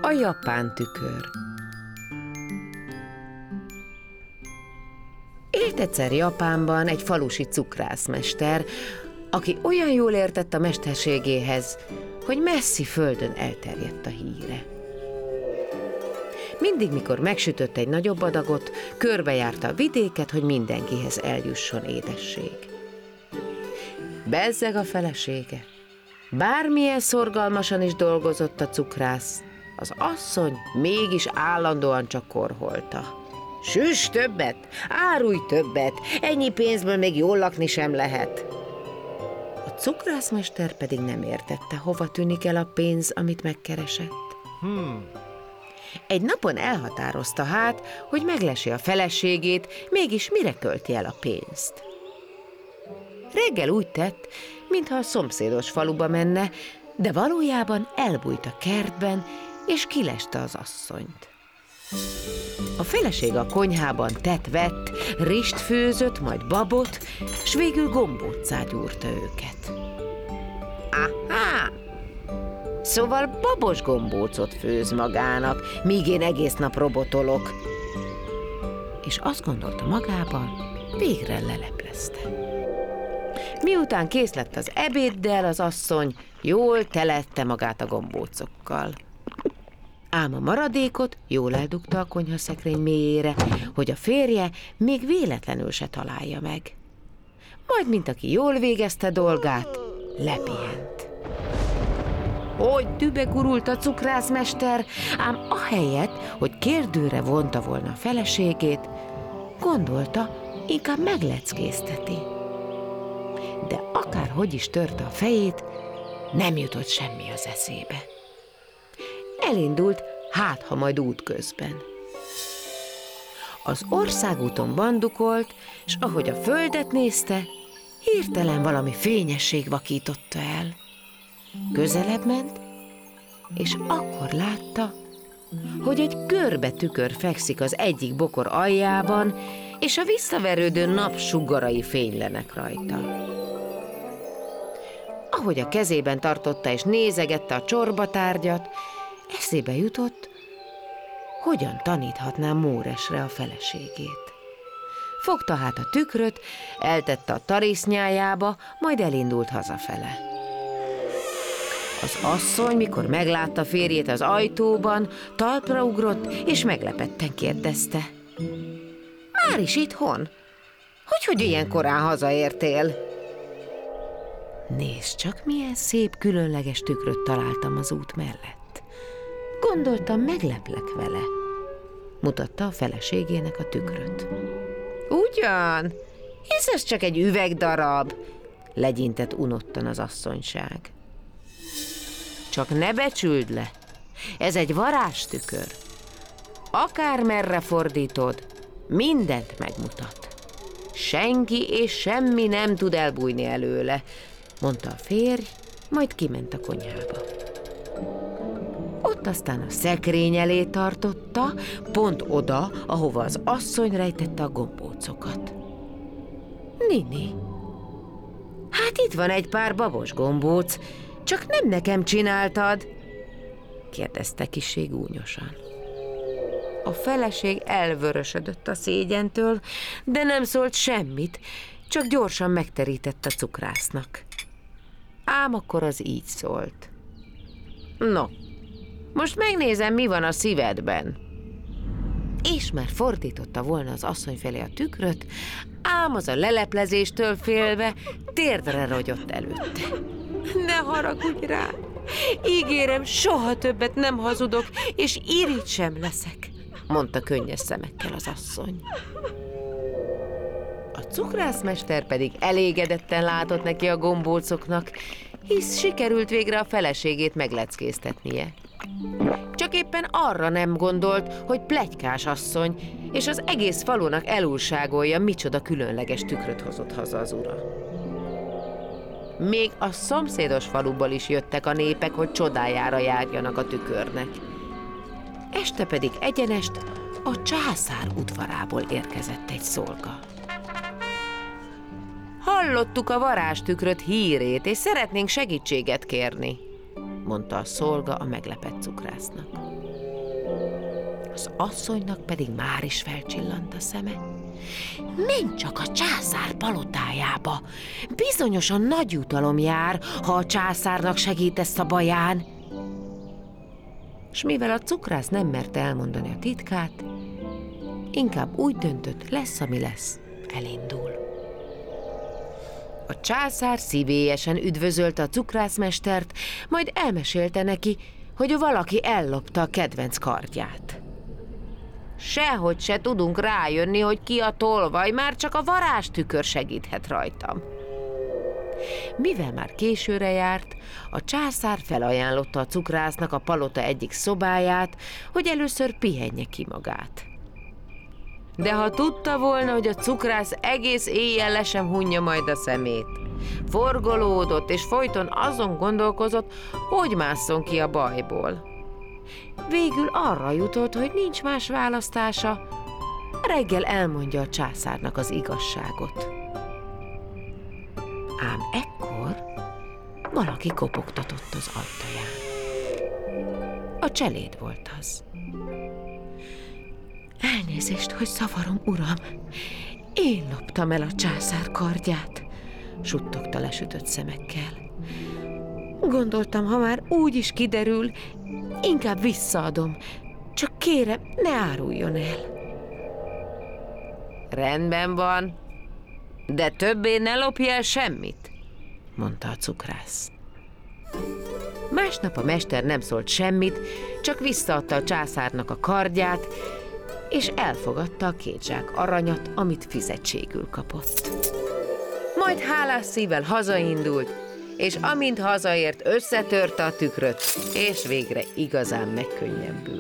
A japán tükör. Élt egyszer Japánban egy falusi cukrászmester, aki olyan jól értett a mesterségéhez, hogy messzi földön elterjedt a híre. Mindig, mikor megsütött egy nagyobb adagot, körbejárta a vidéket, hogy mindenkihez eljusson édesség. Bezzeg a felesége. Bármilyen szorgalmasan is dolgozott a cukrász, az asszony mégis állandóan csak korholta. Süss többet, árulj többet, ennyi pénzből még jól lakni sem lehet. A cukrászmester pedig nem értette, hova tűnik el a pénz, amit megkeresett. Egy napon elhatározta hogy meglesi a feleségét, mégis mire költi el a pénzt. Reggel úgy tett, mintha a szomszédos faluba menne, de valójában elbújt a kertben, és kileste az asszonyt. A feleség a konyhában tett-vett, rist főzött, majd babot, s végül gombóccá gyúrta őket. Aha! Szóval babos gombócot főz magának, míg én egész nap robotolok. És azt gondolta magában, végre leleplezte. Miután kész lett az ebéddel, az asszony jól telette magát a gombócokkal. Ám a maradékot jól eldugta a konyhaszekrény mélyére, hogy a férje még véletlenül se találja meg. Majd, mint aki jól végezte dolgát, lepihent. Hogy dübe gurult a cukrászmester, ám ahelyett, hogy kérdőre vonta volna a feleségét, gondolta, inkább megleckézteti. De akárhogy is törte a fejét, nem jutott semmi az eszébe. Elindult, ha majd útközben. Az országúton bandukolt, s ahogy a földet nézte, hirtelen valami fényesség vakította el. Közelebb ment, és akkor látta, hogy egy görbe tükör fekszik az egyik bokor aljában, és a visszaverődő nap sugarai fénylenek rajta. Ahogy a kezében tartotta és nézegette a csorbatárgyat, eszébe jutott, hogyan taníthatná Móresre a feleségét. Fogta a tükröt, eltette a tarisznyájába, majd elindult hazafele. Az asszony, mikor meglátta férjét az ajtóban, talpra ugrott, és meglepetten kérdezte. Már is itthon? Hogy ilyen korán hazaértél? Nézd csak, milyen szép, különleges tükröt találtam az út mellett. Gondoltam, megleplek vele. Mutatta a feleségének a tükröt. Ugyan, hisz ez csak egy üvegdarab, legyintett unottan az asszonyság. Csak ne becsüld le, ez egy varázstükör. Akármerre fordítod, mindent megmutat. Senki és semmi nem tud elbújni előle, mondta a férj, majd kiment a konyhába. Ott aztán a szekrény elé tartotta, pont oda, ahova az asszony rejtette a gombócokat. Nini, hát itt van egy pár babos gombóc, csak nem nekem csináltad? Kérdezte kissé gúnyosan. A feleség elvörösödött a szégyentől, de nem szólt semmit, csak gyorsan megterített a cukrásznak. Ám akkor az így szólt. No, most megnézem, mi van a szívedben. És már fordította volna az asszony felé a tükröt, ám az a leleplezéstől félve térdre rogyott előtte. Ne haragudj rá! Ígérem, soha többet nem hazudok, és irigy sem leszek, mondta könnyes szemekkel az asszony. A cukrászmester pedig elégedetten látott neki a gombócoknak, hisz sikerült végre a feleségét megleckéztetnie. Csak éppen arra nem gondolt, hogy pletykás asszony, és az egész falunak elújságolja, micsoda különleges tükröt hozott haza az ura. Még a szomszédos faluból is jöttek a népek, hogy csodájára járjanak a tükörnek. Este pedig egyenest a császár udvarából érkezett egy szolga. Hallottuk a varázstükröt hírét, és szeretnénk segítséget kérni. mondta a szolga a meglepett cukrásznak. Az asszonynak pedig már is felcsillant a szeme. Menj csak a császár palotájába, bizonyosan nagy jutalom jár, ha a császárnak segítesz a baján. S mivel a cukrász nem merte elmondani a titkát, inkább úgy döntött, lesz, ami lesz, elindul. A császár szívélyesen üdvözölte a cukrászmestert, majd elmesélte neki, hogy valaki ellopta a kedvenc kardját. Sehogy se tudunk rájönni, hogy ki a tolvaj, már csak a varázstükör segíthet rajtam. Mivel már későre járt, a császár felajánlotta a cukrásznak a palota egyik szobáját, hogy először pihenje ki magát. De ha tudta volna, hogy a cukrász egész éjjel le sem hunja majd a szemét, forgolódott és folyton azon gondolkozott, hogy másszon ki a bajból. Végül arra jutott, hogy nincs más választása, reggel elmondja a császárnak az igazságot. Ám ekkor valaki kopogtatott az ajtaján. A cseléd volt az. Elnézést, hogy zavarom, uram. Én loptam el a császár kardját, suttogta lesütött szemekkel. Gondoltam, ha már úgy is kiderül, inkább visszaadom. Csak kérem, ne áruljon el. Rendben van, de többé ne lopj el semmit, mondta a cukrász. Másnap a mester nem szólt semmit, csak visszaadta a császárnak a kardját, és elfogadta a 2 zsák aranyat, amit fizetségül kapott. Majd hálás szívvel hazaindult, és amint hazaért, összetörte a tükröt, és végre igazán megkönnyebbült.